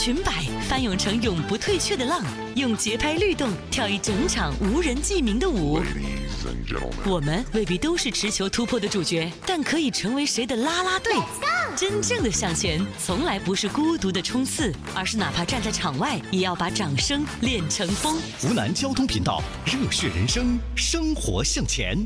裙摆翻涌成永不退却的浪，用节拍律动跳一整场无人记名的舞。我们未必都是持球突破的主角，但可以成为谁的啦啦队。真正的向前，从来不是孤独的冲刺，而是哪怕站在场外，也要把掌声练成风。 湖南交通频道，热血人生，生活向前。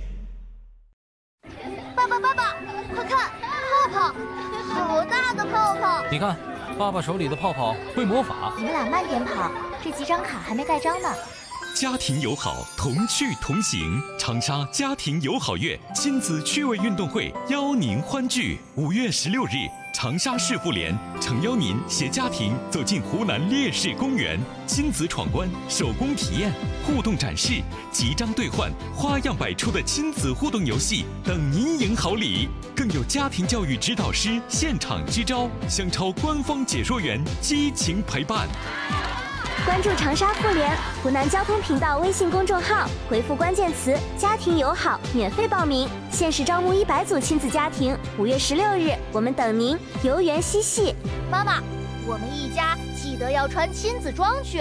爸爸，快看，泡泡，好大的泡泡！ 你看，爸爸手里的泡泡会魔法。 你们俩慢点跑，这几张卡还没盖章呢。 家庭友好，同趣同行。长沙家庭友好月亲子趣味运动会邀您欢聚。5月16日，长沙市妇联诚邀您携家庭走进湖南烈士公园，亲子闯关、手工体验、互动展示、集章兑换，花样百出的亲子互动游戏等您赢好礼。更有家庭教育指导师现场支招，香超官方解说员激情陪伴。 关注长沙妇联湖南交通频道微信公众号，回复关键词“家庭友好”免费报名，限时招募100组亲子家庭。5月16日，我们等您，游园嬉戏。妈妈，我们一家记得要穿亲子装去。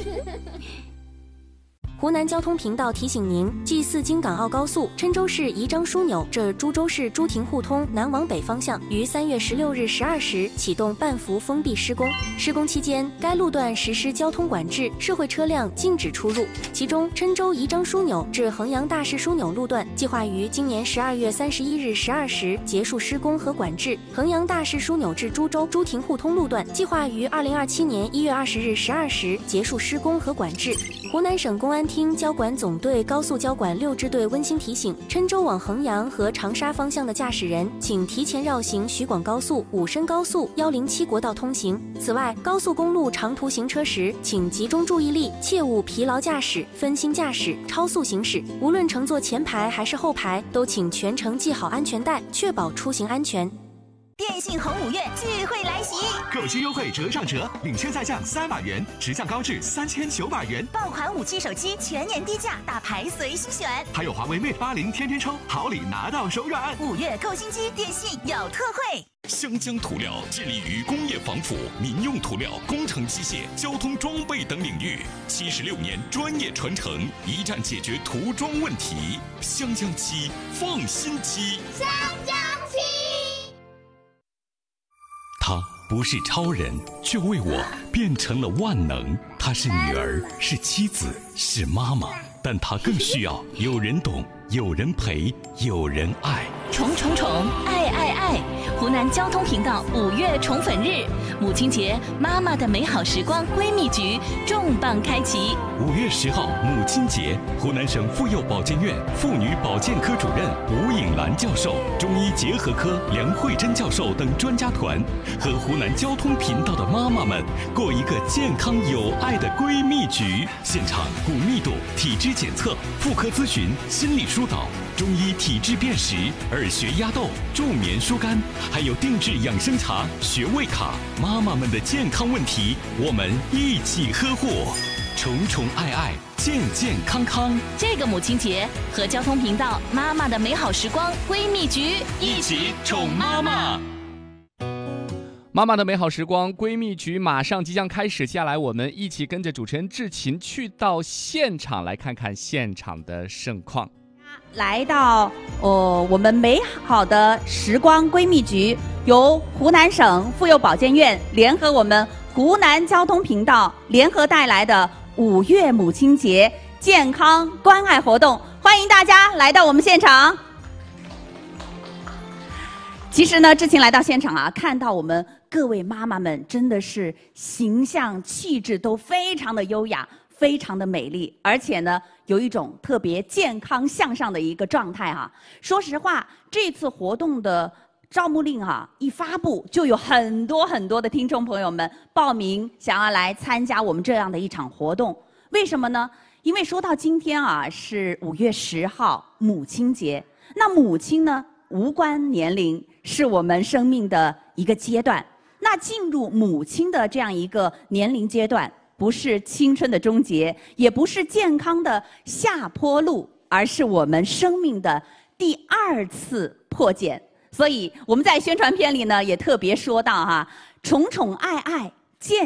湖南交通频道提醒您：G4京港澳高速郴州市宜章枢纽至株洲市朱亭互通南往北方向于3月16日12时启动半幅封闭施工。施工期间，该路段实施交通管制，社会车辆禁止出入。其中，郴州宜章枢纽至衡阳大市枢纽路段计划于今年12月31日12时结束施工和管制；衡阳大市枢纽至株洲朱亭互通路段计划于2027年1月20日12时结束施工和管制。湖南省公安厅交管总队高速交管6支队温馨提醒：郴州往衡阳和长沙方向的驾驶人，请提前绕行徐广高速、武深高速、107国道通行。此外，高速公路长途行车时，请集中注意力，切勿疲劳驾驶、分心驾驶、超速行驶。无论乘坐前排还是后排，都请全程系好安全带，确保出行安全。 电信红5月聚会来袭， 购机优惠折上折，领先再降300元，直降高至3900元。 爆款5G手机全年低价，大牌随心选。 还有华为 Mate 80天天抽，好礼拿到手软。 5月购新机，电信有特惠。 湘江涂料致力于工业防腐、民用涂料、工程机械、交通装备等领域，76年专业传承，一站解决涂装问题。湘江漆，放心漆。 香江漆。 他不是超人，却为我变成了万能。她是女儿，是妻子，是妈妈，但她更需要有人懂，有人陪，有人爱。 宠宠宠，爱爱爱！湖南交通频道5月宠粉日，母亲节，妈妈的美好时光闺蜜局重磅开启。 5月10号母亲节，湖南省妇幼保健院妇女保健科主任吴颖兰教授、中医结合科梁慧珍教授等专家团，和湖南交通频道的妈妈们过一个健康有爱的闺蜜局。现场骨密度、体质检测、妇科咨询、心理疏导、中医体质辨识、耳穴压豆、助眠疏肝，还有定制养生茶、穴位卡。妈妈们的健康问题，我们一起呵护。宠宠爱爱，健健康康。 这个母亲节，和交通频道妈妈的美好时光闺蜜局一起宠妈妈。 妈妈的美好时光闺蜜局马上即将开始，接下来我们一起跟着主持人志勤去到现场，来看看现场的盛况。 来到我们美好的时光闺蜜局，由湖南省妇幼保健院联合我们湖南交通频道联合带来的5月母亲节健康关爱活动，欢迎大家来到我们现场。其实呢，志勤来到现场啊，看到我们各位妈妈们真的是形象气质都非常的优雅，非常的美丽，而且呢有一种特别健康向上的一个状态哈。说实话，这次活动的招募令一发布，就有很多的听众朋友们报名想要来参加我们这样的一场活动。为什么呢？因为说到今天是5月10号母亲节，那母亲呢无关年龄，是我们生命的一个阶段。那进入母亲的这样一个年龄阶段，不是青春的终结，也不是健康的下坡路，而是我们生命的第2次破茧。所以我们在宣传片里呢也特别说到宠宠爱爱